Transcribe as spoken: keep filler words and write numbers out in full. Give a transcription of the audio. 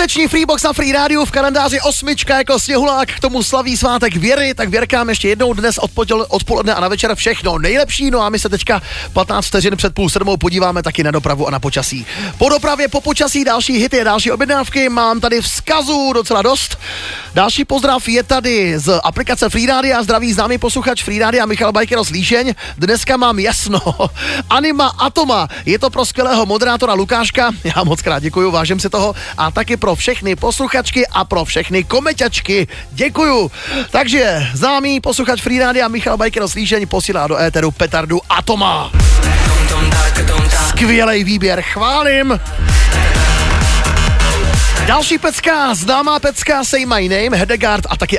Čtvrteční Freebox na Free Rádiu, v kalendáři osmička jako sněhulák, k tomu slaví svátek Věry, tak Věrkám ještě jednou dnes odpoledne a na večer všechno nejlepší, no a my se teďka patnáct vteřin před půl sedmou podíváme taky na dopravu a na počasí. Po dopravě, po počasí, další hity, další objednávky, mám tady vzkazů docela dost. Další pozdrav je tady z aplikace Free Rádia, zdraví známý posluchač Free Rádia Michal Bajkero z Líšeň. Dneska mám jasno. Anima Atoma, je to pro skvělého moderátora Lukáška, já moc krát děkuju, vážím si toho, a taky pro všechny posluchačky a pro všechny komeťačky. Děkuju. Takže známý posluchač Free Rádia Michal Bajkero z Líšeň posílá do éteru petardu Atoma. Skvělej výběr, chválím. Další pecka, známá pecka Say My Name, Hedegaard a taky